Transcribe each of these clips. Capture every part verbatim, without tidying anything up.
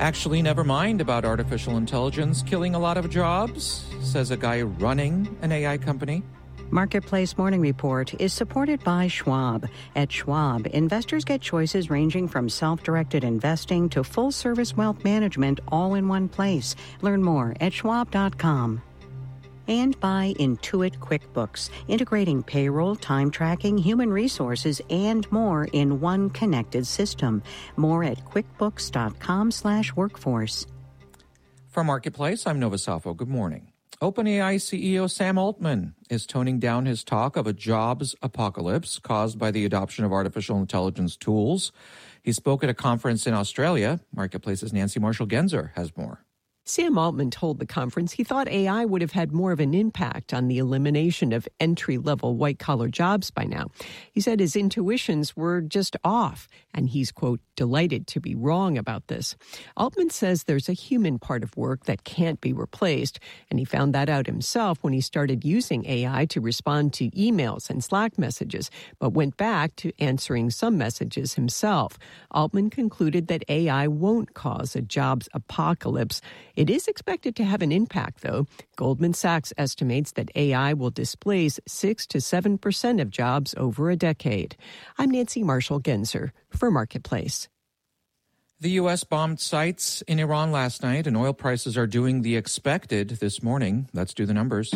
Actually, never mind about artificial intelligence killing a lot of jobs, says a guy running an A I company. Marketplace Morning Report is supported by Schwab. At Schwab, investors get choices ranging from self-directed investing to full-service wealth management all in one place. Learn more at schwab dot com. And by Intuit QuickBooks, integrating payroll, time tracking, human resources, and more in one connected system. More at quickbooks dot com slash workforce. From Marketplace, I'm Nova Safo. Good morning. OpenAI C E O Sam Altman is toning down his talk of a jobs apocalypse caused by the adoption of artificial intelligence tools. He spoke at a conference in Australia. Marketplace's Nancy Marshall-Genzer has more. Sam Altman told the conference he thought A I would have had more of an impact on the elimination of entry-level white-collar jobs by now. He said his intuitions were just off, and he's, quote, delighted to be wrong about this. Altman says there's a human part of work that can't be replaced, and he found that out himself when he started using A I to respond to emails and Slack messages, but went back to answering some messages himself. Altman concluded that A I won't cause a jobs apocalypse. It is expected to have an impact, though. Goldman Sachs estimates that A I will displace six to seven percent of jobs over a decade. I'm Nancy Marshall-Genzer for Marketplace. The U S bombed sites in Iran last night, and oil prices are doing the expected this morning. Let's do the numbers.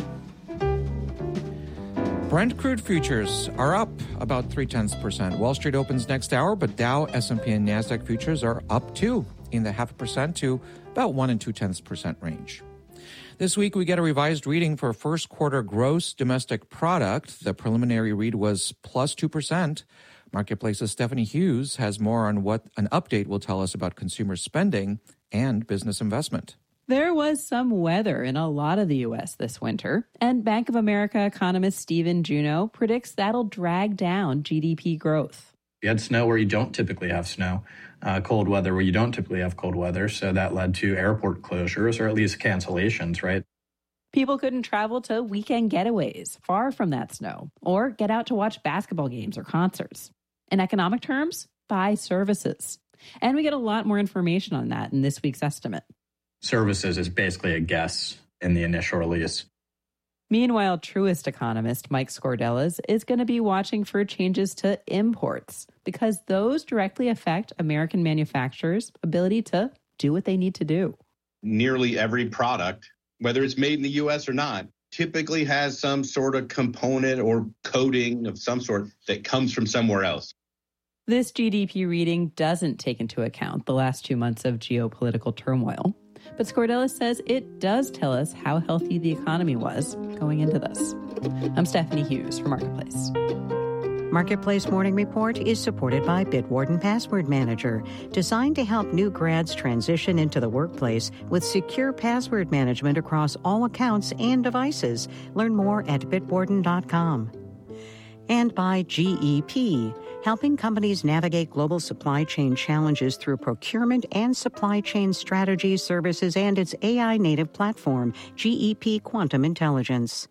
Brent crude futures are up about three-tenths percent. Wall Street opens next hour, but Dow, S and P, and NASDAQ futures are up too, in the half a percent to about one and two-tenths percent range. This week, we get a revised reading for first quarter gross domestic product. The preliminary read was plus two percent. Marketplace's Stephanie Hughes has more on what an update will tell us about consumer spending and business investment. There was some weather in a lot of the U S this winter, and Bank of America economist Stephen Juneau predicts that'll drag down G D P growth. You had snow where you don't typically have snow, uh, cold weather where you don't typically have cold weather, so that led to airport closures or at least cancellations, right? People couldn't travel to weekend getaways far from that snow or get out to watch basketball games or concerts. In economic terms, buy services. And we get a lot more information on that in this week's estimate. Services is basically a guess in the initial release. Meanwhile, Truist economist Mike Scordelis is going to be watching for changes to imports because those directly affect American manufacturers' ability to do what they need to do. Nearly every product, whether it's made in the U S or not, typically has some sort of component or coating of some sort that comes from somewhere else. This G D P reading doesn't take into account the last two months of geopolitical turmoil. But Scordelis says it does tell us how healthy the economy was going into this. I'm Stephanie Hughes for Marketplace. Marketplace Morning Report is supported by Bitwarden Password Manager, designed to help new grads transition into the workplace with secure password management across all accounts and devices. Learn more at bitwarden dot com. And by G E P, helping companies navigate global supply chain challenges through procurement and supply chain strategy, services, and its A I-native platform, G E P Quantum Intelligence.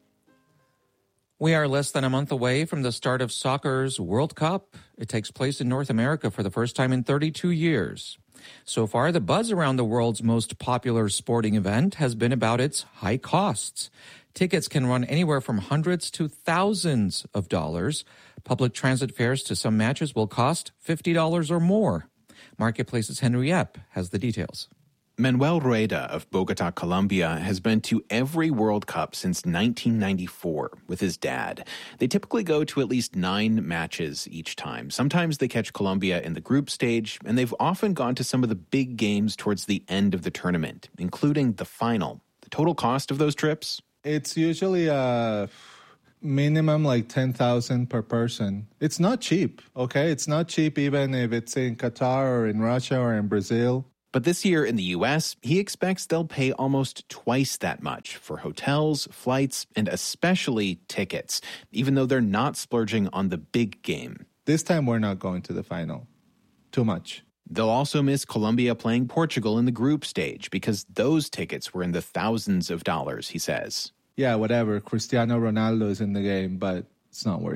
We are less than a month away from the start of soccer's World Cup. It takes place in North America for the first time in thirty-two years. So far, the buzz around the world's most popular sporting event has been about its high costs. Tickets can run anywhere from hundreds to thousands of dollars. Public transit fares to some matches will cost fifty dollars or more. Marketplace's Henry Epp has the details. Manuel Rueda of Bogota, Colombia, has been to every World Cup since nineteen ninety-four with his dad. They typically go to at least nine matches each time. Sometimes they catch Colombia in the group stage, and they've often gone to some of the big games towards the end of the tournament, including the final. The total cost of those trips? It's usually a minimum like ten thousand per person. It's not cheap, okay? It's not cheap even if it's in Qatar or in Russia or in Brazil. But this year in the U S, he expects they'll pay almost twice that much for hotels, flights, and especially tickets, even though they're not splurging on the big game. This time we're not going to the final. Too much. They'll also miss Colombia playing Portugal in the group stage because those tickets were in the thousands of dollars, he says. Yeah, whatever. Cristiano Ronaldo is in the game, but it's not worth it.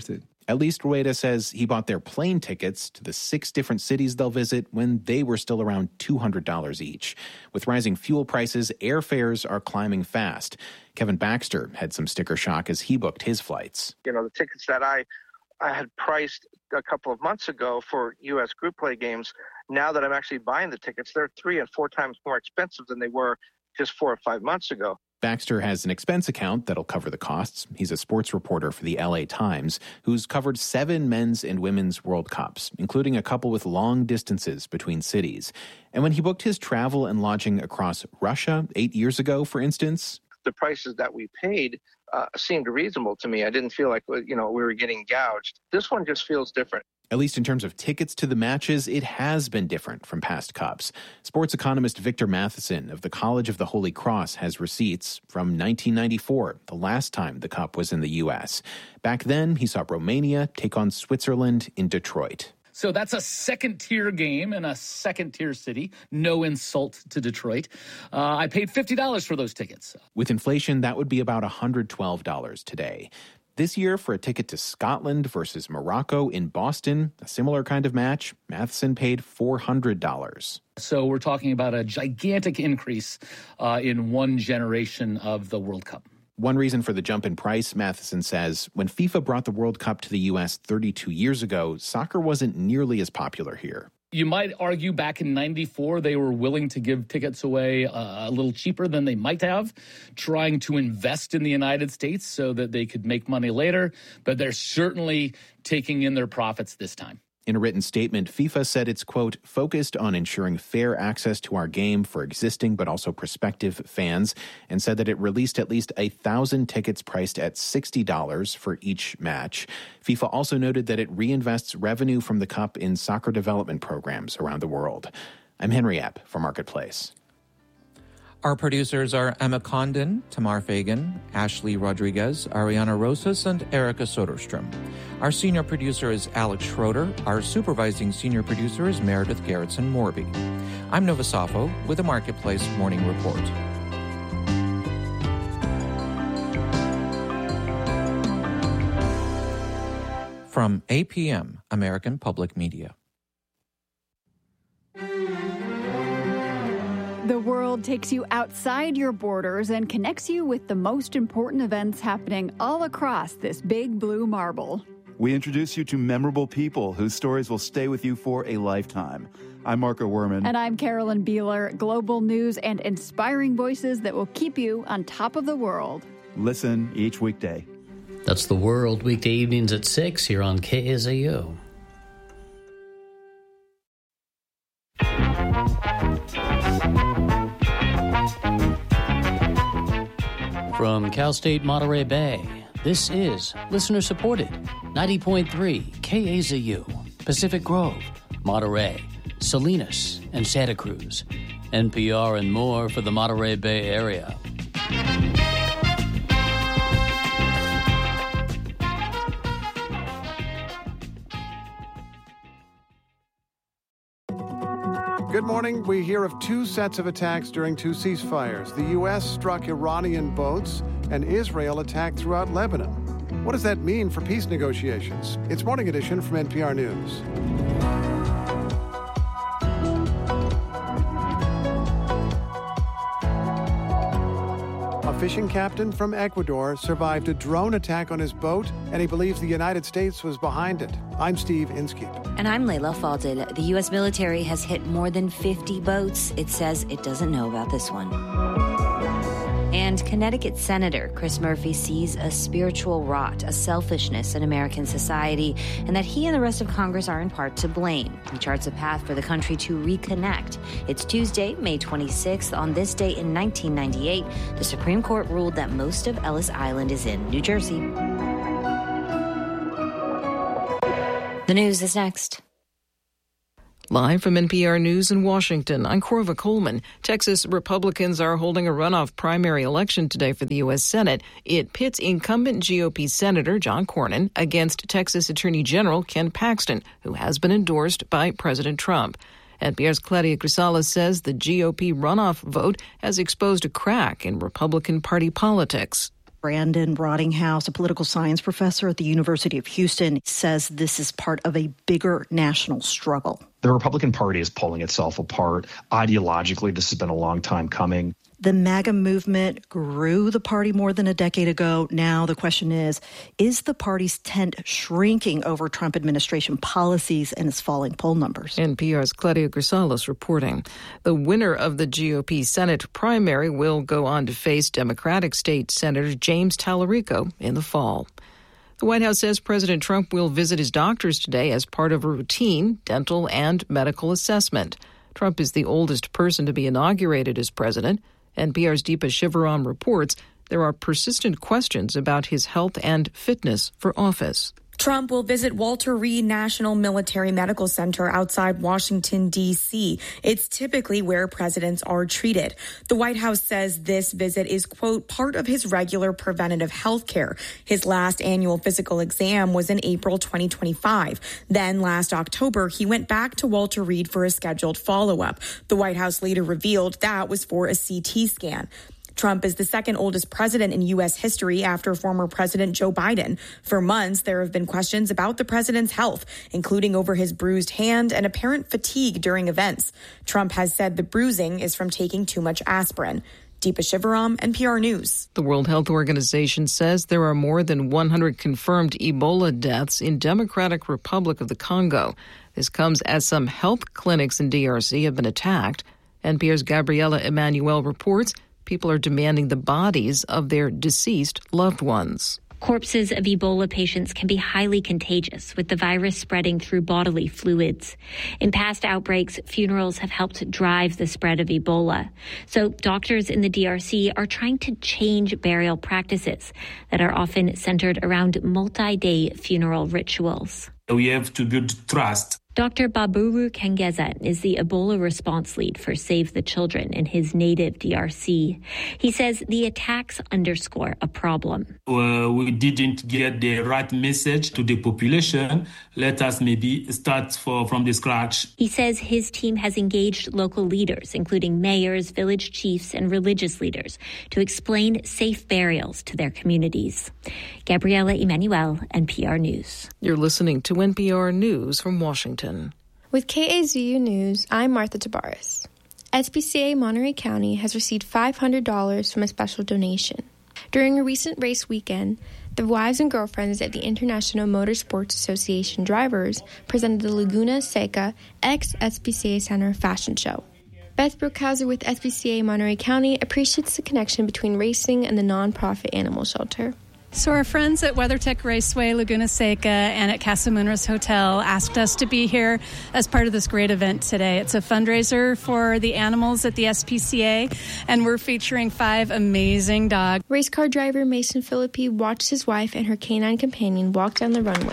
At least Rueda says he bought their plane tickets to the six different cities they'll visit when they were still around two hundred dollars each. With rising fuel prices, airfares are climbing fast. Kevin Baxter had some sticker shock as he booked his flights. You know, the tickets that I, I had priced a couple of months ago for U S group play games, now that I'm actually buying the tickets, they're three and four times more expensive than they were just four or five months ago. Baxter has an expense account that'll cover the costs. He's a sports reporter for the L A Times who's covered seven men's and women's World Cups, including a couple with long distances between cities. And when he booked his travel and lodging across Russia eight years ago, for instance, the prices that we paid uh, seemed reasonable to me. I didn't feel like, you know, we were getting gouged. This one just feels different. At least in terms of tickets to the matches, it has been different from past cups. Sports economist Victor Matheson of the College of the Holy Cross has receipts from nineteen ninety-four, the last time the cup was in the U S. Back then, he saw Romania take on Switzerland in Detroit. So that's a second-tier game in a second-tier city. No insult to Detroit. Uh, I paid fifty dollars for those tickets. With inflation, that would be about one hundred twelve dollars today. This year, for a ticket to Scotland versus Morocco in Boston, a similar kind of match, Matheson paid four hundred dollars. So we're talking about a gigantic increase uh, in one generation of the World Cup. One reason for the jump in price, Matheson says, when FIFA brought the World Cup to the U S thirty-two years ago, soccer wasn't nearly as popular here. You might argue back in ninety-four, they were willing to give tickets away uh, a little cheaper than they might have, trying to invest in the United States so that they could make money later. But they're certainly taking in their profits this time. In a written statement, FIFA said it's, quote, focused on ensuring fair access to our game for existing but also prospective fans, and said that it released at least one thousand tickets priced at sixty dollars for each match. FIFA also noted that it reinvests revenue from the Cup in soccer development programs around the world. I'm Henry Epp for Marketplace. Our producers are Emma Condon, Tamar Fagan, Ashley Rodriguez, Ariana Rosas, and Erica Soderstrom. Our senior producer is Alex Schroeder. Our supervising senior producer is Meredith Gerritsen-Morby. I'm Nova Safo with the Marketplace Morning Report. From A P M, American Public Media. The world takes you outside your borders and connects you with the most important events happening all across this big blue marble. We introduce you to memorable people whose stories will stay with you for a lifetime. I'm Marco Werman. And I'm Carolyn Beeler. Global news and inspiring voices that will keep you on top of the world. Listen each weekday. That's The World, weekday evenings at six here on K A Z U. From Cal State Monterey Bay, this is listener-supported ninety point three K A Z U, Pacific Grove, Monterey, Salinas, and Santa Cruz. N P R and more for the Monterey Bay area. Good morning. We hear of two sets of attacks during two ceasefires. The U S struck Iranian boats, and Israel attacked throughout Lebanon. What does that mean for peace negotiations? It's Morning Edition from N P R News. A fishing captain from Ecuador survived a drone attack on his boat, and he believes the United States was behind it. I'm Steve Inskeep. And I'm Layla Faldil. The U S military has hit more than fifty boats. It says it doesn't know about this one. And Connecticut Senator Chris Murphy sees a spiritual rot, a selfishness in American society, and that he and the rest of Congress are in part to blame. He charts a path for the country to reconnect. It's Tuesday, May twenty-sixth. On this day in nineteen ninety-eight, the Supreme Court ruled that most of Ellis Island is in New Jersey. The news is next. Live from N P R News in Washington, I'm Corva Coleman. Texas Republicans are holding a runoff primary election today for the U S Senate. It pits incumbent G O P Senator John Cornyn against Texas Attorney General Ken Paxton, who has been endorsed by President Trump. N P R's Claudia Grisales says the G O P runoff vote has exposed a crack in Republican Party politics. Brandon Rottinghouse, a political science professor at the University of Houston, says this is part of a bigger national struggle. The Republican Party is pulling itself apart. Ideologically, this has been a long time coming. The MAGA movement grew the party more than a decade ago. Now the question is, is the party's tent shrinking over Trump administration policies and its falling poll numbers? N P R's Claudia Grisales reporting. The winner of the G O P Senate primary will go on to face Democratic State Senator James Tallarico in the fall. The White House says President Trump will visit his doctors today as part of a routine dental and medical assessment. Trump is the oldest person to be inaugurated as president. N P R's Deepa Shivaram reports there are persistent questions about his health and fitness for office. Trump will visit Walter Reed National Military Medical Center outside Washington, D C. It's typically where presidents are treated. The White House says this visit is, quote, part of his regular preventative health care. His last annual physical exam was in April twenty twenty-five. Then last October, he went back to Walter Reed for a scheduled follow-up. The White House later revealed that was for a C T scan. Trump is the second oldest president in U S history after former President Joe Biden. For months, there have been questions about the president's health, including over his bruised hand and apparent fatigue during events. Trump has said the bruising is from taking too much aspirin. Deepa Shivaram, N P R News. The World Health Organization says there are more than one hundred confirmed Ebola deaths in Democratic Republic of the Congo. This comes as some health clinics in D R C have been attacked. N P R's Gabriela Emanuel reports people are demanding the bodies of their deceased loved ones. Corpses of Ebola patients can be highly contagious, with the virus spreading through bodily fluids. In past outbreaks, funerals have helped drive the spread of Ebola. So doctors in the D R C are trying to change burial practices that are often centered around multi-day funeral rituals. We have to build trust. Doctor Baburu Kengeza is the Ebola response lead for Save the Children in his native D R C. He says the attacks underscore a problem. Uh, we didn't get the right message to the population. Let us maybe start for, from the scratch. He says his team has engaged local leaders, including mayors, village chiefs, and religious leaders, to explain safe burials to their communities. Gabriela Emanuel, N P R News. You're listening to N P R News from Washington. With K A Z U News, I'm Martha Tabaris. S P C A Monterey County has received five hundred dollars from a special donation. During a recent race weekend, the wives and girlfriends at the International Motorsports Association drivers presented the Laguna Seca ex-S P C A Center fashion show. Beth Brookhauser with S P C A Monterey County appreciates the connection between racing and the nonprofit animal shelter. So our friends at WeatherTech Raceway, Laguna Seca, and at Casa Munros Hotel asked us to be here as part of this great event today. It's a fundraiser for the animals at the S P C A, and we're featuring five amazing dogs. Race car driver Mason Philippi watched his wife and her canine companion walk down the runway.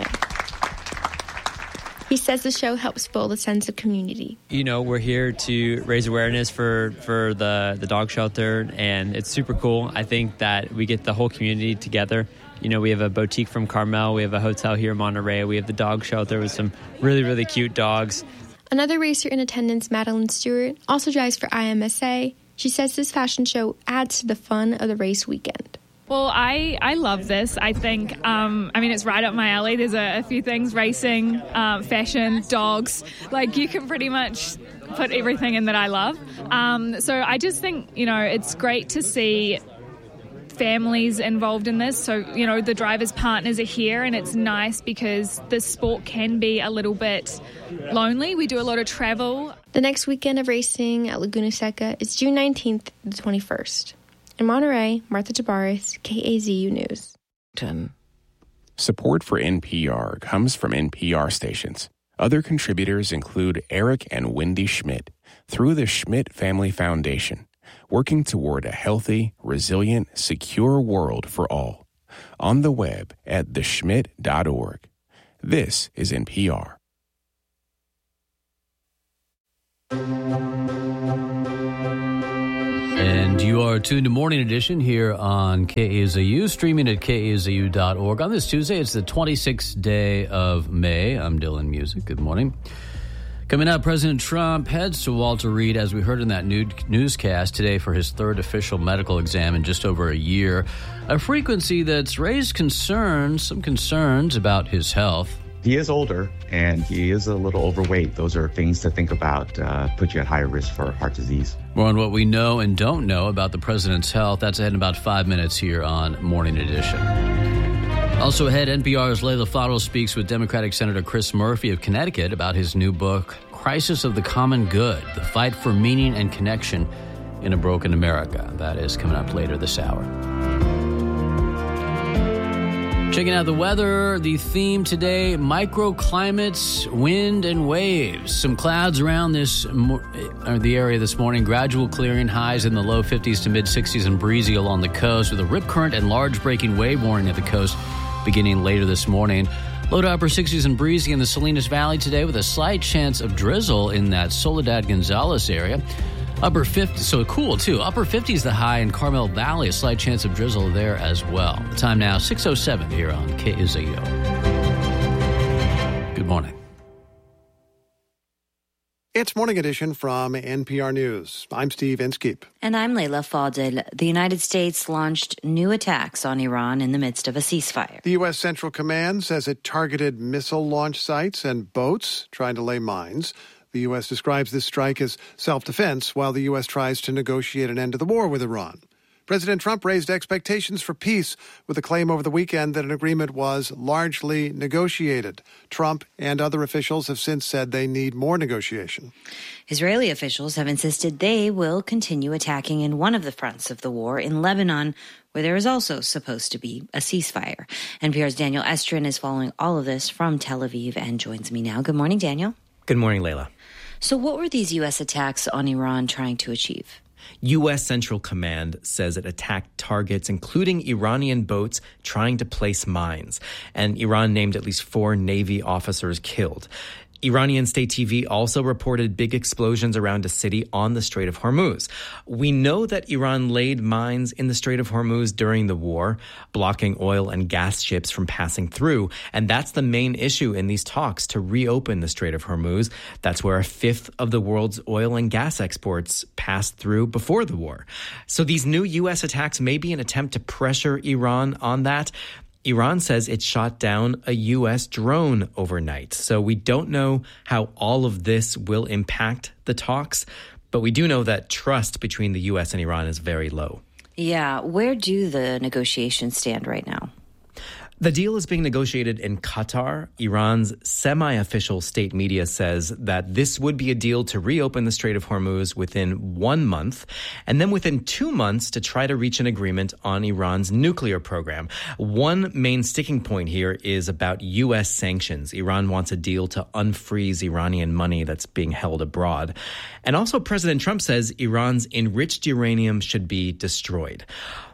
He says the show helps build a sense of community. You know, we're here to raise awareness for, for the, the dog shelter, and it's super cool. I think that we get the whole community together. You know, we have a boutique from Carmel. We have a hotel here in Monterey. We have the dog shelter with some really, really cute dogs. Another racer in attendance, Madeline Stewart, also drives for I M S A. She says this fashion show adds to the fun of the race weekend. Well, I, I love this. I think, um, I mean, it's right up my alley. There's a, a few things, racing, um, fashion, dogs. Like, you can pretty much put everything in that I love. Um, so I just think, you know, it's great to see families involved in this. So, you know, the drivers' partners are here, and it's nice because the sport can be a little bit lonely. We do a lot of travel. The next weekend of racing at Laguna Seca is June nineteenth to the twenty-first. In Monterey, Martha Tabaris, K A Z U News. ten. Support for N P R comes from N P R stations. Other contributors include Eric and Wendy Schmidt through the Schmidt Family Foundation, working toward a healthy, resilient, secure world for all. On the web at the schmidt dot org. This is N P R. And you are tuned to Morning Edition here on K A Z U, streaming at K A Z U dot org. On this Tuesday, it's the twenty-sixth day of May. I'm Dylan Music. Good morning. Coming up, President Trump heads to Walter Reed, as we heard in that new newscast today, for his third official medical exam in just over a year. A frequency that's raised concerns, some concerns about his health. He is older and he is a little overweight. Those are things to think about, uh, put you at higher risk for heart disease. More on what we know and don't know about the president's health. That's ahead in about five minutes here on Morning Edition. Also ahead, N P R's Leila Fadel speaks with Democratic Senator Chris Murphy of Connecticut about his new book, Crisis of the Common Good, The Fight for Meaning and Connection in a Broken America. That is coming up later this hour. Checking out the weather, the theme today, microclimates, wind and waves. Some clouds around this or the area this morning, gradual clearing, highs in the low fifties to mid sixties and breezy along the coast with a rip current and large breaking wave warning at the coast beginning later this morning. Low to upper sixties and breezy in the Salinas Valley today with a slight chance of drizzle in that Soledad Gonzales area. Upper fifties, so cool too. Upper fifties the high in Carmel Valley, a slight chance of drizzle there as well. The time now, six oh seven here on K Z U. Good morning. It's Morning Edition from N P R News. I'm Steve Inskeep. And I'm Leila Fadel. The United States launched new attacks on Iran in the midst of a ceasefire. The U S. Central Command says it targeted missile launch sites and boats trying to lay mines. The U S describes this strike as self-defense while the U S tries to negotiate an end to the war with Iran. President Trump raised expectations for peace with a claim over the weekend that an agreement was largely negotiated. Trump and other officials have since said they need more negotiation. Israeli officials have insisted they will continue attacking in one of the fronts of the war in Lebanon, where there is also supposed to be a ceasefire. N P R's Daniel Estrin is following all of this from Tel Aviv and joins me now. Good morning, Daniel. Good morning, Leila. So what were these U S attacks on Iran trying to achieve? U S. Central Command says it attacked targets, including Iranian boats trying to place mines. And Iran named at least four Navy officers killed. Iranian state T V also reported big explosions around a city on the Strait of Hormuz. We know that Iran laid mines in the Strait of Hormuz during the war, blocking oil and gas ships from passing through. And that's the main issue in these talks to reopen the Strait of Hormuz. That's where a fifth of the world's oil and gas exports passed through before the war. So these new U S attacks may be an attempt to pressure Iran on that. Iran says it shot down a U S drone overnight. So we don't know how all of this will impact the talks, but we do know that trust between the U S and Iran is very low. Yeah. Where do the negotiations stand right now? The deal is being negotiated in Qatar. Iran's semi-official state media says that this would be a deal to reopen the Strait of Hormuz within one month, and then within two months to try to reach an agreement on Iran's nuclear program. One main sticking point here is about U S sanctions. Iran wants a deal to unfreeze Iranian money that's being held abroad. And also President Trump says Iran's enriched uranium should be destroyed.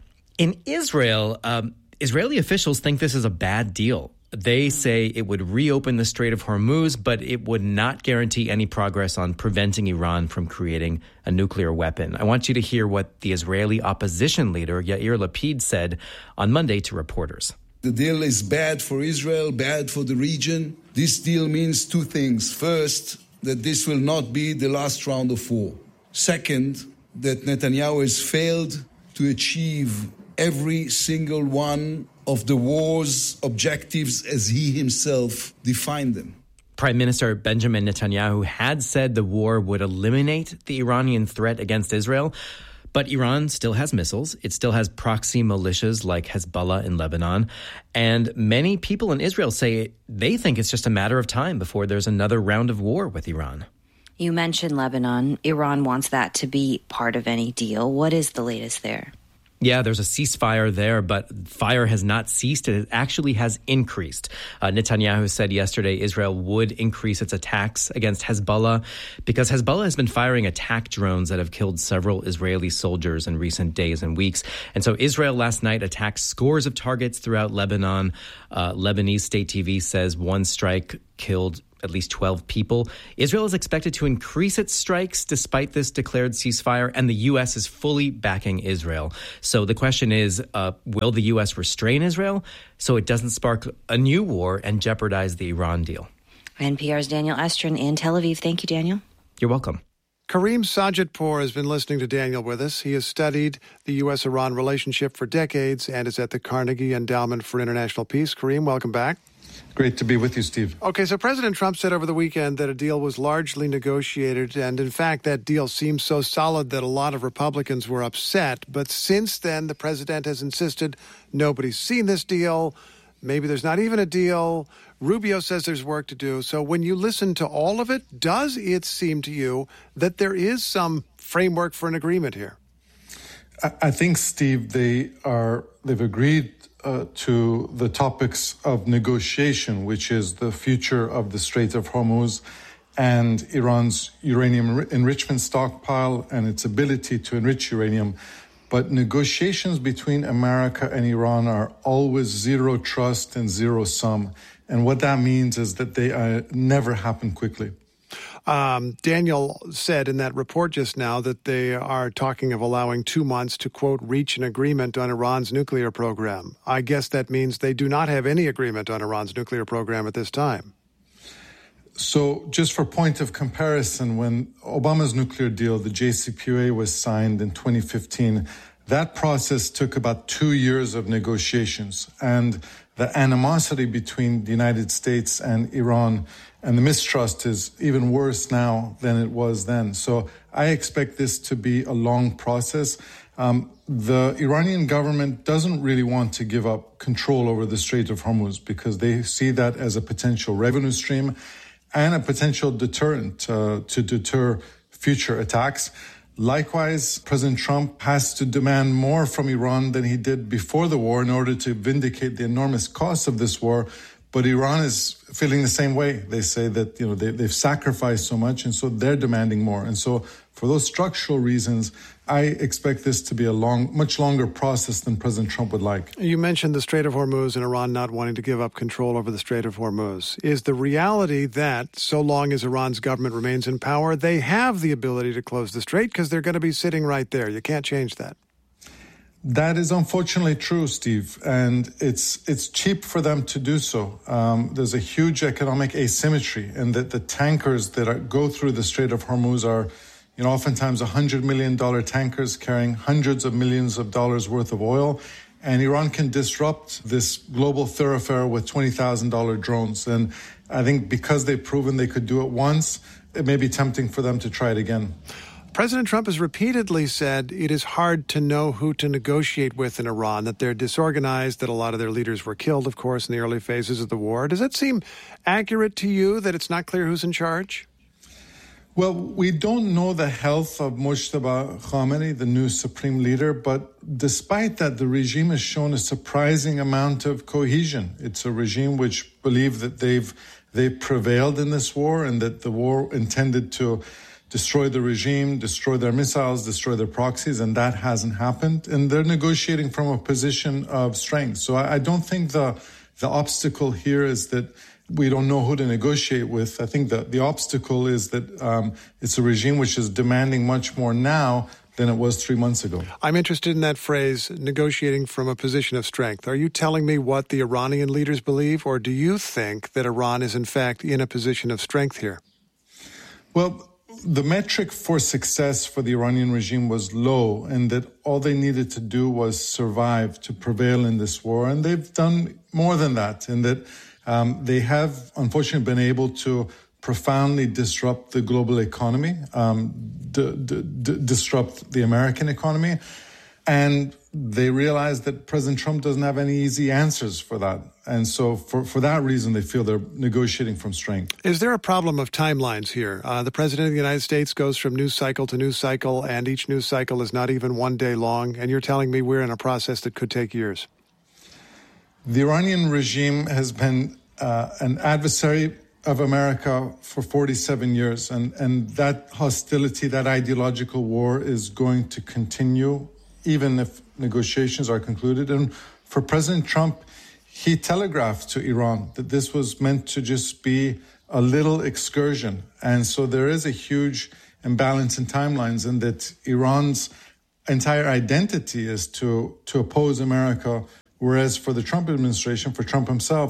In Israel, um, Israeli officials think this is a bad deal. They say it would reopen the Strait of Hormuz, but it would not guarantee any progress on preventing Iran from creating a nuclear weapon. I want you to hear what the Israeli opposition leader, Yair Lapid, said on Monday to reporters. The deal is bad for Israel, bad for the region. This deal means two things. First, that this will not be the last round of war. Second, that Netanyahu has failed to achieve every single one of the war's objectives as he himself defined them. Prime Minister Benjamin Netanyahu had said the war would eliminate the Iranian threat against Israel, but Iran still has missiles. It still has proxy militias like Hezbollah in Lebanon. And many people in Israel say they think it's just a matter of time before there's another round of war with Iran. You mentioned Lebanon. Iran wants that to be part of any deal. What is the latest there? Yeah, there's a ceasefire there, but fire has not ceased. It actually has increased. Uh, Netanyahu said yesterday Israel would increase its attacks against Hezbollah because Hezbollah has been firing attack drones that have killed several Israeli soldiers in recent days and weeks. And so Israel last night attacked scores of targets throughout Lebanon. Uh, Lebanese state T V says one strike killed at least twelve people. Israel is expected to increase its strikes despite this declared ceasefire, and the U S is fully backing Israel. So the question is, uh, will the U S restrain Israel so it doesn't spark a new war and jeopardize the Iran deal? N P R's Daniel Estrin in Tel Aviv. Thank you, Daniel. You're welcome. Kareem Sajidpour has been listening to Daniel with us. He has studied the U S Iran relationship for decades and is at the Carnegie Endowment for International Peace. Kareem, welcome back. Great to be with you, Steve. Okay, so President Trump said over the weekend that a deal was largely negotiated, and in fact, that deal seemed so solid that a lot of Republicans were upset. But since then, the president has insisted nobody's seen this deal. Maybe there's not even a deal. Rubio says there's work to do. So when you listen to all of it, does it seem to you that there is some framework for an agreement here? I think, Steve, they are, they've agreed uh, to the topics of negotiation, which is the future of the Strait of Hormuz and Iran's uranium enrichment stockpile and its ability to enrich uranium. But negotiations between America and Iran are always zero trust and zero sum. And what that means is that they uh, never happen quickly. Um, Daniel said in that report just now that they are talking of allowing two months to, quote, reach an agreement on Iran's nuclear program. I guess that means they do not have any agreement on Iran's nuclear program at this time. So just for point of comparison, when Obama's nuclear deal, the J C P O A, was signed in twenty fifteen, that process took about two years of negotiations. And the animosity between the United States and Iran and the mistrust is even worse now than it was then. So I expect this to be a long process. Um, the Iranian government doesn't really want to give up control over the Strait of Hormuz because they see that as a potential revenue stream and a potential deterrent uh, to deter future attacks. Likewise, President Trump has to demand more from Iran than he did before the war in order to vindicate the enormous cost of this war. But Iran is feeling the same way. They say that, you know, they, they've sacrificed so much, and so they're demanding more. And so for those structural reasons, I expect this to be a long, much longer process than President Trump would like. You mentioned the Strait of Hormuz and Iran not wanting to give up control over the Strait of Hormuz. Is the reality that so long as Iran's government remains in power, they have the ability to close the strait because they're going to be sitting right there? You can't change that. That is unfortunately true, Steve, and it's it's cheap for them to do so. Um, there's a huge economic asymmetry, and that the tankers that are, go through the Strait of Hormuz are, you know, oftentimes one hundred million dollars tankers carrying hundreds of millions of dollars worth of oil, and Iran can disrupt this global thoroughfare with twenty thousand dollars drones. And I think because they've proven they could do it once, it may be tempting for them to try it again. President Trump has repeatedly said it is hard to know who to negotiate with in Iran, that they're disorganized, that a lot of their leaders were killed, of course, in the early phases of the war. Does that seem accurate to you, that it's not clear who's in charge? Well, we don't know the health of Mojtaba Khamenei, the new supreme leader, but despite that, the regime has shown a surprising amount of cohesion. It's a regime which believes that they've they've prevailed in this war and that the war intended to destroy the regime, destroy their missiles, destroy their proxies, and that hasn't happened. And they're negotiating from a position of strength. So I, I don't think the the obstacle here is that we don't know who to negotiate with. I think that the obstacle is that um, it's a regime which is demanding much more now than it was three months ago. I'm interested in that phrase, negotiating from a position of strength. Are you telling me what the Iranian leaders believe, or do you think that Iran is in fact in a position of strength here? Well, the metric for success for the Iranian regime was low, and that all they needed to do was survive to prevail in this war. And they've done more than that, in that um, they have, unfortunately, been able to profoundly disrupt the global economy, um, d- d- d- disrupt the American economy. And they realize that President Trump doesn't have any easy answers for that. And so for, for that reason, they feel they're negotiating from strength. Is there a problem of timelines here? Uh, the President of the United States goes from news cycle to news cycle, and each news cycle is not even one day long. And you're telling me we're in a process that could take years. The Iranian regime has been uh, an adversary of America for forty-seven years. And, and that hostility, that ideological war is going to continue, even if negotiations are concluded. And for President Trump, he telegraphed to Iran that this was meant to just be a little excursion. And so there is a huge imbalance in timelines, and that Iran's entire identity is to, to oppose America, whereas for the Trump administration, for Trump himself,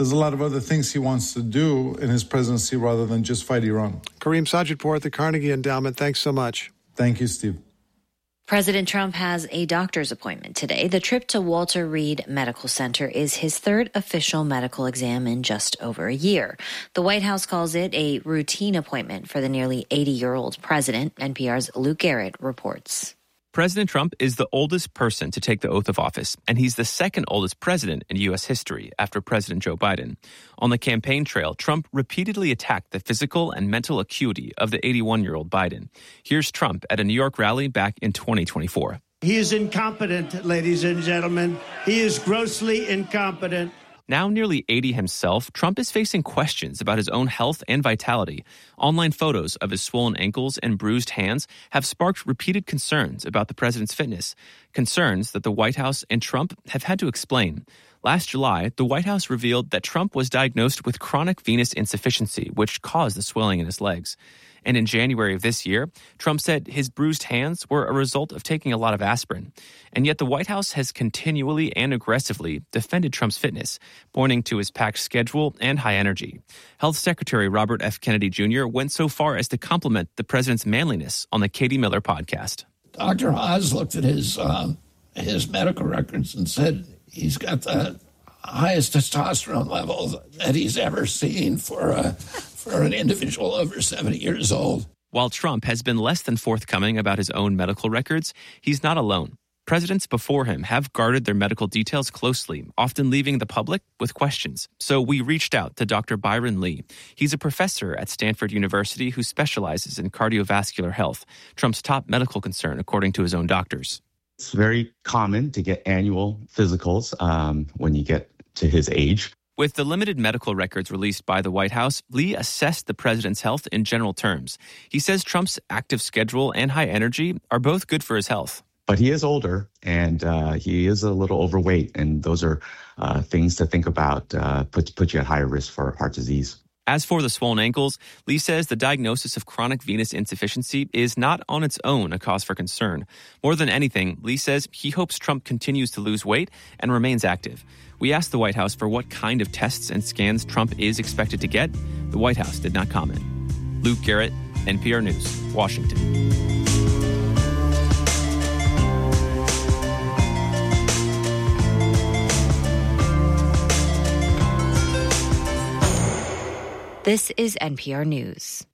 there's a lot of other things he wants to do in his presidency rather than just fight Iran. Kareem Sajidpour at the Carnegie Endowment, thanks so much. Thank you, Steve. President Trump has a doctor's appointment today. The trip to Walter Reed Medical Center is his third official medical exam in just over a year. The White House calls it a routine appointment for the nearly eighty-year-old president. N P R's Luke Garrett reports. President Trump is the oldest person to take the oath of office, and he's the second oldest president in U S history after President Joe Biden. On the campaign trail, Trump repeatedly attacked the physical and mental acuity of the eighty-one-year-old Biden. Here's Trump at a New York rally back in twenty twenty-four. He is incompetent, ladies and gentlemen. He is grossly incompetent. Now nearly eighty himself, Trump is facing questions about his own health and vitality. Online photos of his swollen ankles and bruised hands have sparked repeated concerns about the president's fitness, concerns that the White House and Trump have had to explain. Last July, the White House revealed that Trump was diagnosed with chronic venous insufficiency, which caused the swelling in his legs. And in January of this year, Trump said his bruised hands were a result of taking a lot of aspirin. And yet the White House has continually and aggressively defended Trump's fitness, pointing to his packed schedule and high energy. Health Secretary Robert F. Kennedy Junior went so far as to compliment the president's manliness on the Katie Miller podcast. Doctor Oz looked at his uh, his medical records and said he's got the highest testosterone level that he's ever seen for a for an individual over seventy years old. While Trump has been less than forthcoming about his own medical records, he's not alone. Presidents before him have guarded their medical details closely, often leaving the public with questions. So we reached out to Doctor Byron Lee. He's a professor at Stanford University who specializes in cardiovascular health, Trump's top medical concern, according to his own doctors. It's very common to get annual physicals um, when you get to his age. With the limited medical records released by the White House, Lee assessed the president's health in general terms. He says Trump's active schedule and high energy are both good for his health. But he is older, and uh, he is a little overweight, and those are uh, things to think about, uh, put, put you at higher risk for heart disease. As for the swollen ankles, Lee says the diagnosis of chronic venous insufficiency is not on its own a cause for concern. More than anything, Lee says he hopes Trump continues to lose weight and remains active. We asked the White House for what kind of tests and scans Trump is expected to get. The White House did not comment. Luke Garrett, N P R News, Washington. This is N P R News.